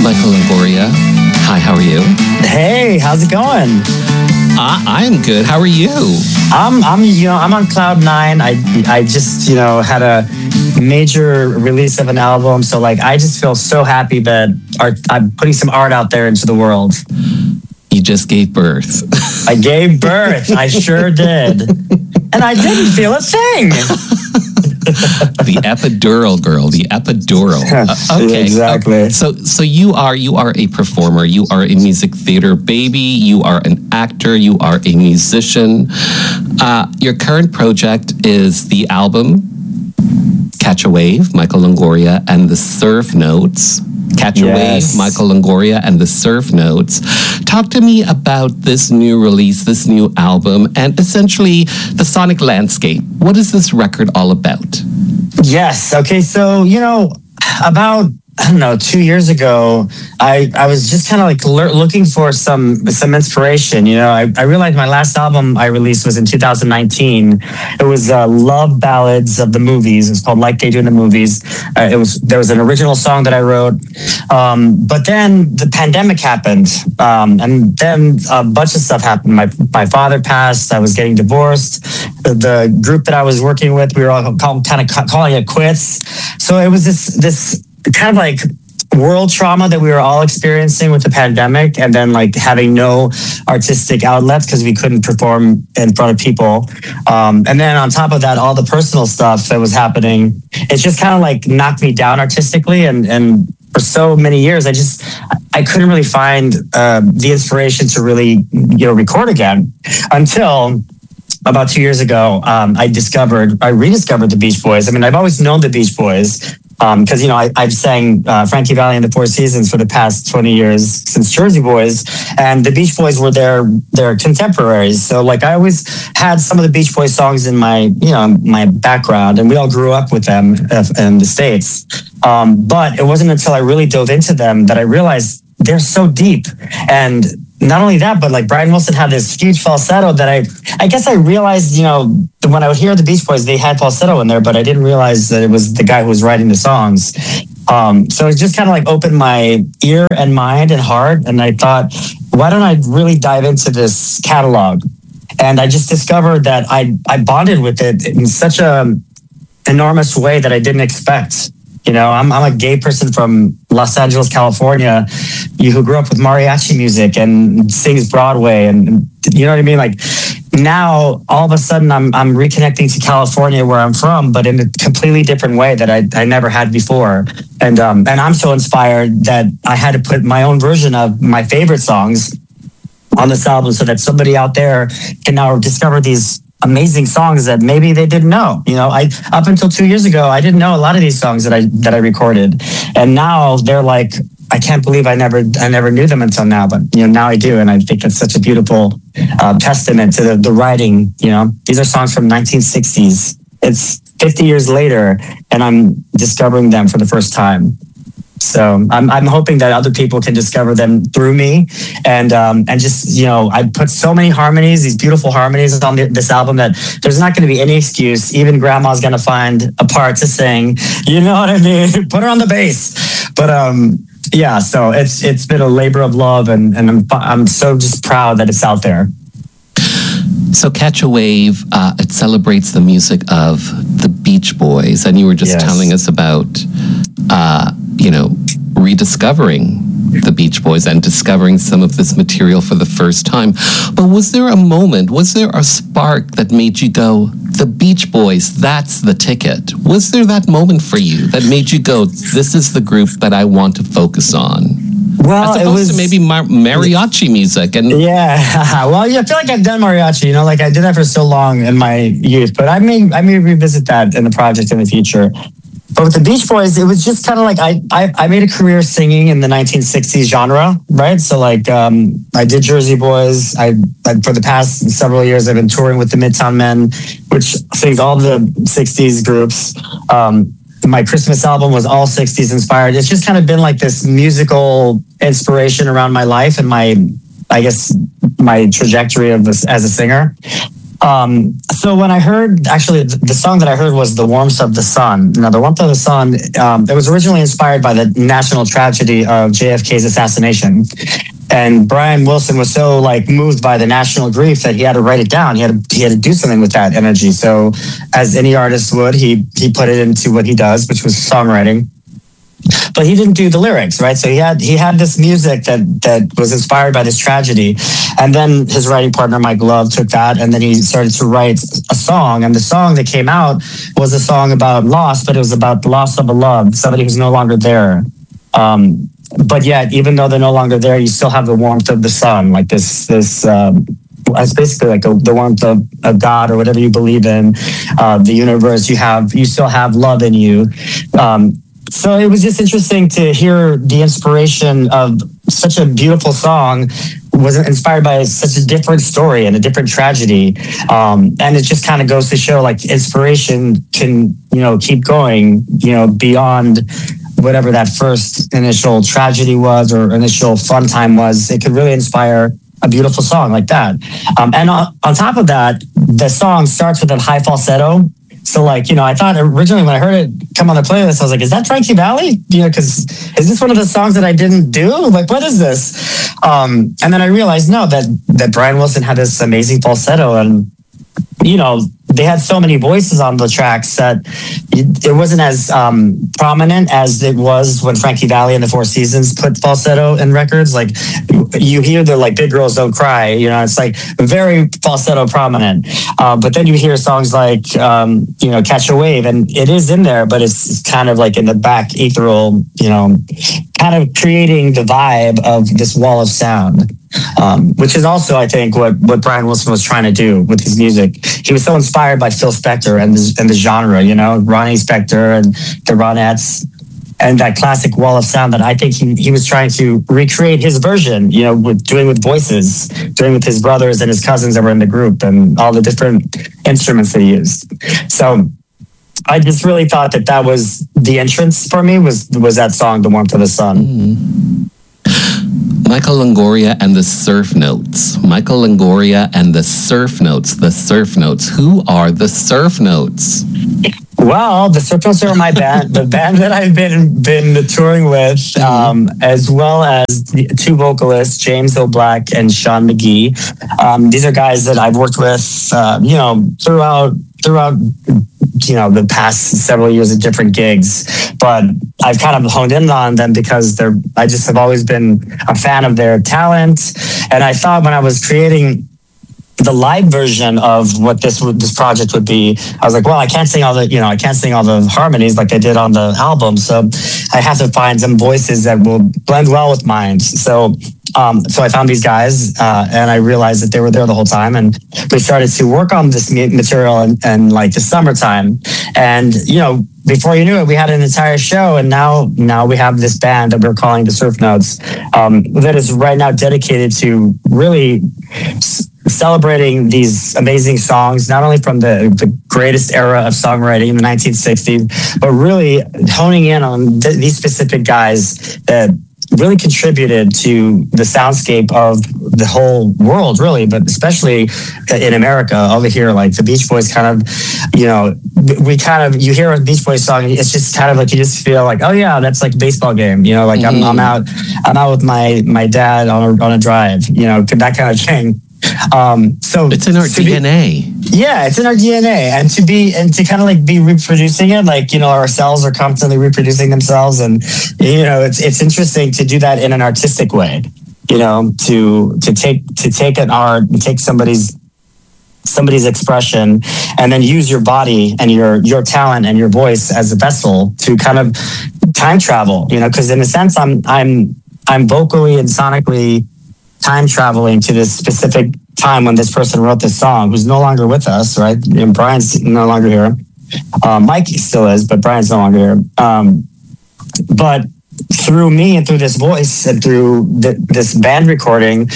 Michael Longoria. Hi, how are you? Hey, how's it going? I'm good. How are you? I'm on cloud nine. I just had a major release of an album, so like I just feel so happy that I'm putting some art out there into the world. You just gave birth. I gave birth. I sure did, and I didn't feel a thing. The epidural, girl. The epidural. Okay, exactly. So you are a performer. You are a music theater baby. You are an actor. You are a musician. Your current project is the album Catch a Wave, Michael Longoria and the Surf Notes. Catch a Wave, Michael Longoria and the Surf Notes. Talk to me about this new release, this new album, and essentially the sonic landscape. What is this record all about? Yes. Okay. So, about 2 years ago, I was just kind of like looking for some inspiration. I realized my last album I released was in 2019. It was Love Ballads of the Movies. It's called Like They Do in the Movies. There was an original song that I wrote, but then the pandemic happened, and then a bunch of stuff happened. My father passed. I was getting divorced. The group that I was working with, we were all calling it quits. So it was this kind of like world trauma that we were all experiencing with the pandemic, and then like having no artistic outlets because we couldn't perform in front of people. And then on top of that, all the personal stuff that was happening, it just kind of like knocked me down artistically. And for so many years, I couldn't really find the inspiration to really, record again until about 2 years ago. I rediscovered the Beach Boys. I mean, I've always known the Beach Boys, because I've sang Frankie Valli and the Four Seasons for the past 20 years since Jersey Boys, and the Beach Boys were their contemporaries. So like I always had some of the Beach Boys songs in my my background, and we all grew up with them in the States. But it wasn't until I really dove into them that I realized they're so deep. And not only that, but like Brian Wilson had this huge falsetto that I guess I realized, when I would hear the Beach Boys, they had falsetto in there, but I didn't realize that it was the guy who was writing the songs. So it just kind of like opened my ear and mind and heart. And I thought, why don't I really dive into this catalog? And I just discovered that I bonded with it in such a enormous way that I didn't expect. I'm a gay person from Los Angeles, California, who grew up with mariachi music and sings Broadway, and you know what I mean? Like now, all of a sudden, I'm reconnecting to California, where I'm from, but in a completely different way that I never had before. And I'm so inspired that I had to put my own version of my favorite songs on this album, so that somebody out there can now discover these amazing songs that maybe they didn't know. Up until 2 years ago, I didn't know a lot of these songs that I recorded, and now they're like, I can't believe I never knew them until now. But now I do, and I think that's such a beautiful testament to the writing. These are songs from 1960s. It's 50 years later, and I'm discovering them for the first time. So I'm hoping that other people can discover them through me, and just I put so many harmonies, these beautiful harmonies on this album, that there's not going to be any excuse. Even Grandma's going to find a part to sing. You know what I mean? Put her on the bass. But yeah, so it's been a labor of love, and I'm so just proud that it's out there. So Catch a Wave, it celebrates the music of the Beach Boys, and you were just telling us about rediscovering the Beach Boys and discovering some of this material for the first time. But was there a spark that made you go, the Beach Boys, that's the ticket? Was there that moment for you that made you go, this is the group that I want to focus on? Well, as opposed to maybe mariachi music. And well, I feel like I've done mariachi, like I did that for so long in my youth, but I may revisit that in the project in the future. But with the Beach Boys, it was just kind of like I made a career singing in the 1960s genre, right? So like I did Jersey Boys. I for the past several years I've been touring with the Midtown Men, which sings all the 60s groups. My Christmas album was all 60s inspired. It's just kind of been like this musical inspiration around my life and my trajectory as a singer. So when I heard, actually, the song that I heard was "The Warmth of the Sun." Now, "The Warmth of the Sun," it was originally inspired by the national tragedy of JFK's assassination. And Brian Wilson was so like moved by the national grief that he had to write it down. He had to do something with that energy. So, as any artist would, he put it into what he does, which was songwriting. But he didn't do the lyrics, right? So he had this music that was inspired by this tragedy, and then his writing partner Mike Love took that, and then he started to write a song. And the song that came out was a song about loss, but it was about the loss of a love, somebody who's no longer there. But yet, even though they're no longer there, you still have the warmth of the sun, like this. It's basically like the warmth of God or whatever you believe in, the universe. You still have love in you. So it was just interesting to hear the inspiration of such a beautiful song was inspired by such a different story and a different tragedy. And it just kind of goes to show like inspiration can, keep going, beyond whatever that first initial tragedy was or initial fun time was. It could really inspire a beautiful song like that. And on top of that, the song starts with a high falsetto. So I thought originally when I heard it come on the playlist, I was like, is that Frankie Valli? Because is this one of the songs that I didn't do? Like, what is this? And then I realized, no, that Brian Wilson had this amazing falsetto, and, they had so many voices on the tracks that it wasn't as prominent as it was when Frankie Valli and the Four Seasons put falsetto in records. Like you hear the Big Girls Don't Cry, it's like very falsetto prominent. But then you hear songs like, Catch a Wave, and it is in there, but it's kind of like in the back ethereal, kind of creating the vibe of this wall of sound. Which is also, I think, what Brian Wilson was trying to do with his music. He was so inspired by Phil Spector and the genre, Ronnie Spector and the Ronettes, and that classic wall of sound that I think he was trying to recreate his version, doing with voices, doing with his brothers and his cousins that were in the group, and all the different instruments that he used. So I just really thought that was the entrance for me was that song, "The Warmth of the Sun." Mm. Michael Longoria and the Surf Notes. Michael Longoria and the Surf Notes. The Surf Notes. Who are the Surf Notes? Well, the Surf Notes are my band, the band that I've been touring with, as well as the two vocalists, James O'Black and Sean McGee. These are guys that I've worked with, throughout the past several years of different gigs, but I've kind of honed in on them because I just have always been a fan of their talent. And I thought when I was creating the live version of what this project would be, I was like, well, I can't sing all the harmonies like I did on the album. So I have to find some voices that will blend well with mine. So I found these guys, and I realized that they were there the whole time. And we started to work on this material in like the summertime. And, before you knew it, we had an entire show. And now we have this band that we're calling the Surf Notes, that is right now dedicated to really celebrating these amazing songs, not only from the greatest era of songwriting in the 1960s, but really honing in on these specific guys that really contributed to the soundscape of the whole world, really, but especially in America over here. Like the Beach Boys kind of, you hear a Beach Boys song, it's just kind of like, you just feel like, oh yeah, that's like a baseball game, like I'm out with my dad on a drive, that kind of thing. So it's in our DNA. It's in our DNA, and to kind of like be reproducing it, like our cells are constantly reproducing themselves, and it's interesting to do that in an artistic way. To take an art and take somebody's expression, and then use your body and your talent and your voice as a vessel to kind of time travel. Because in a sense, I'm vocally and sonically time traveling to this specific time when this person wrote this song, who's no longer with us, right? And Brian's no longer here. Mike still is, but Brian's no longer here. But through me and through this voice and through this band recording,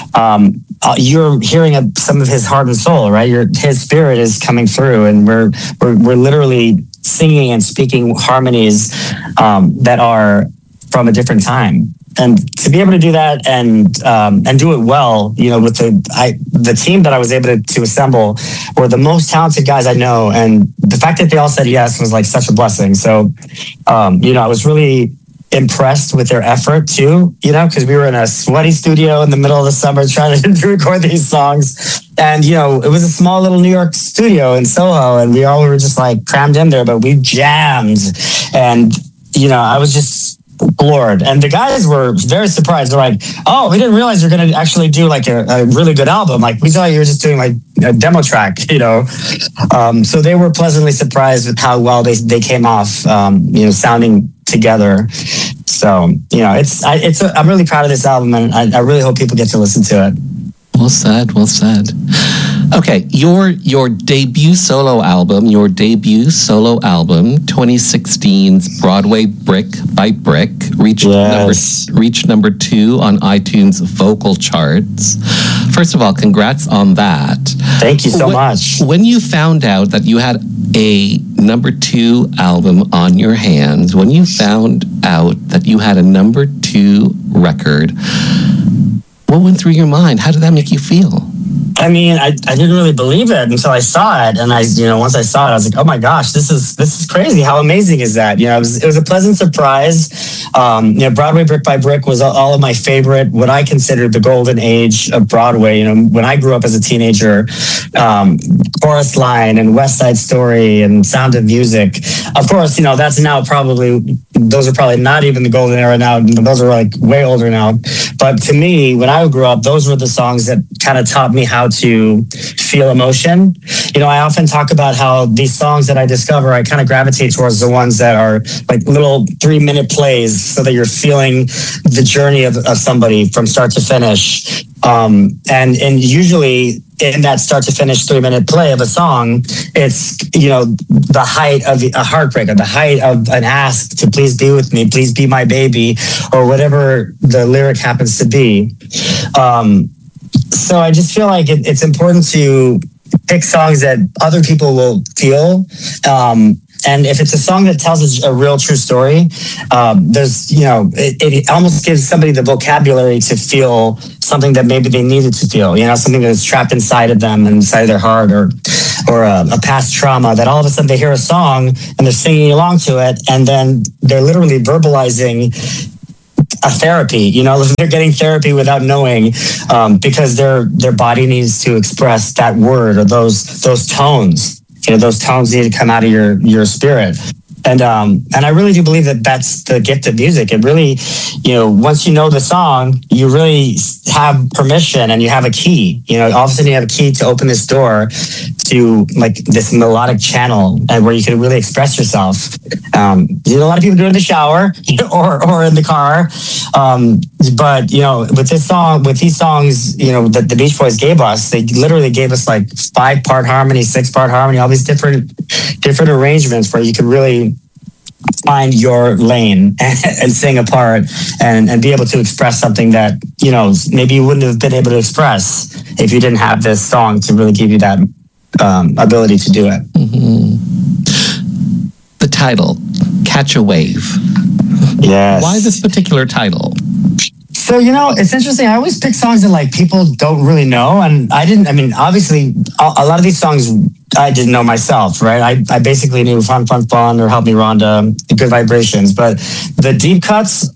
you're hearing some of his heart and soul, right? His spirit is coming through, and we're literally singing and speaking harmonies that are from a different time. And to be able to do that and do it well, with the team that I was able to assemble were the most talented guys I know, and the fact that they all said yes was like such a blessing. So, I was really impressed with their effort too, because we were in a sweaty studio in the middle of the summer trying to record these songs. And, it was a small little New York studio in Soho, and we all were just like crammed in there, but we jammed. And, I was just floored. And the guys were very surprised. They're like, oh, we didn't realize you're going to actually do like a really good album. Like, we thought you were just doing like a demo track, So they were pleasantly surprised with how well they came off, sounding together. So, I'm really proud of this album, and I really hope people get to listen to it. Well said. Okay, your debut solo album, 2016's Broadway Brick by Brick, reached number 2 on iTunes vocal charts. First of all, congrats on that. Thank you so much. When you found out that you had a number 2 album on your hands, when you found out that you had a number 2 record, what went through your mind? How did that make you feel? I mean, I didn't really believe it until I saw it, and once I saw it, I was like, oh my gosh, this is crazy. How amazing is that? It was a pleasant surprise. Broadway Brick by Brick was all of my favorite, what I considered the golden age of Broadway. When I grew up as a teenager, Chorus Line and West Side Story and Sound of Music. Of course, that's now those are probably not even the golden era now. Those are like way older now. But to me, when I grew up, those were the songs that kind of taught me how to feel emotion. I often talk about how these songs that I discover, I kind of gravitate towards the ones that are like little 3-minute plays, so that you're feeling the journey of somebody from start to finish. And usually in that start to finish 3-minute play of a song, it's, the height of a heartbreak, or the height of an ask to please be with me, please be my baby, or whatever the lyric happens to be. So I just feel like it's important to pick songs that other people will feel. And if it's a song that tells a real true story, it almost gives somebody the vocabulary to feel something that maybe they needed to feel, something that's trapped inside of them and inside of their heart, or a past trauma, that all of a sudden they hear a song and they're singing along to it, and then they're literally verbalizing a therapy. They're getting therapy without knowing, because their body needs to express that word or those tones. Those tones need to come out of your spirit. And I really do believe that that's the gift of music. It really, once you know the song, you really have permission, and you have a key. All of a sudden you have a key to open this door to like this melodic channel, and where you can really express yourself. A lot of people do it in the shower or in the car. But with these songs, that the Beach Boys gave us, they literally gave us like 5-part harmony, 6-part harmony, all these different arrangements where you could really find your lane and sing a part and be able to express something that, maybe you wouldn't have been able to express if you didn't have this song to really give you that ability to do it. Mm-hmm. The title, Catch a Wave. Yes. Why this particular title? So, it's interesting. I always pick songs that like people don't really know. And obviously a lot of these songs I didn't know myself, right? I basically knew Fun, Fun, Fun, or Help Me Rhonda, Good Vibrations. But the deep cuts,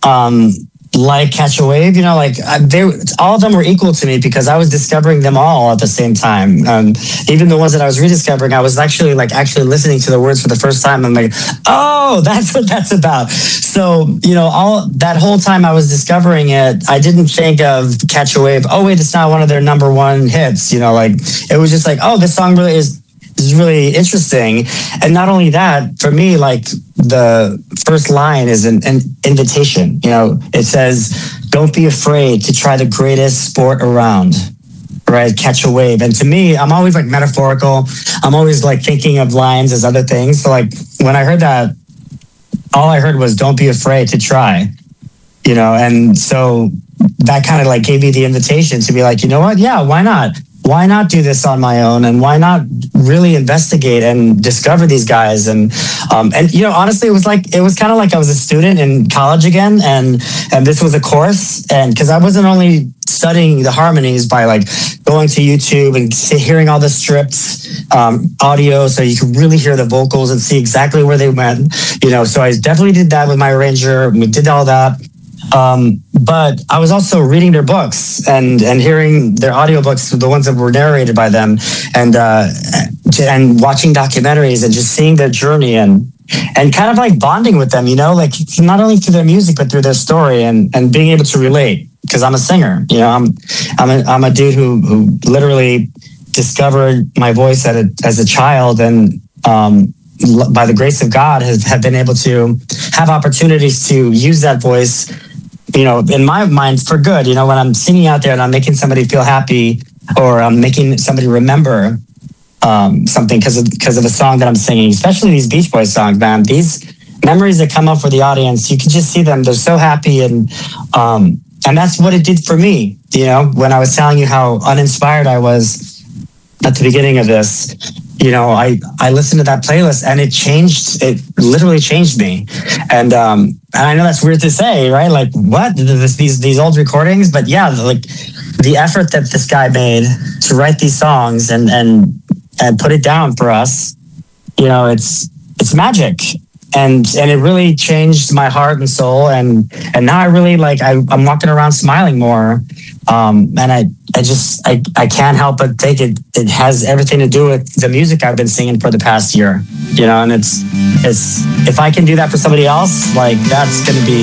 like Catch a Wave, all of them were equal to me, because I was discovering them all at the same time. Even the ones that I was rediscovering, I was actually listening to the words for the first time. I'm like, oh, that's what that's about. So, all that whole time I was discovering it, I didn't think of Catch a Wave. Oh, wait, it's not one of their number 1 hits. It was just like, oh, this song really is really interesting. And not only that, for me, like the first line is an invitation. It says, don't be afraid to try the greatest sport around, right? Catch a wave. And to me, I'm always like metaphorical. I'm always like thinking of lines as other things. So like when I heard that, all I heard was don't be afraid to try, and so that kind of like gave me the invitation to be like, you know what? Yeah, why not? why not do this on my own, and why not really investigate and discover these guys? And honestly, it was kind of like I was a student in college again, and this was a course, and because I wasn't only studying the harmonies by like going to YouTube and hearing all the stripped audio, so you could really hear the vocals and see exactly where they went. So I definitely did that with my arranger. We did all that. But I was also reading their books and hearing their audiobooks, the ones that were narrated by them, and watching documentaries and just seeing their journey and kind of like bonding with them, like not only through their music, but through their story and being able to relate. Because I'm a singer, I'm a dude who literally discovered my voice as a child, and by the grace of God have been able to have opportunities to use that voice, in my mind for good. When I'm singing out there and I'm making somebody feel happy, or I'm making somebody remember something because of a song that I'm singing, especially these Beach Boys songs, man. These memories that come up for the audience, you can just see them. They're so happy, and that's what it did for me. When I was telling you how uninspired I was at the beginning of this, I listened to that playlist and it literally changed me. And I know that's weird to say, right? Like, what? These old recordings? But yeah, like the effort that this guy made to write these songs and put it down for us, it's magic. And it really changed my heart and soul. And now I really I'm walking around smiling more. And I can't help but think it has everything to do with the music I've been singing for the past year, and it's if I can do that for somebody else, like that's going to be